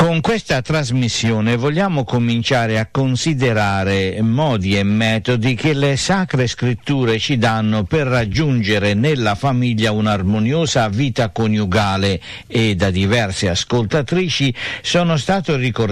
Con questa trasmissione vogliamo cominciare a considerare modi e metodi che le sacre scritture ci danno per raggiungere nella famiglia un'armoniosa vita coniugale, e da diverse ascoltatrici sono stato ricordato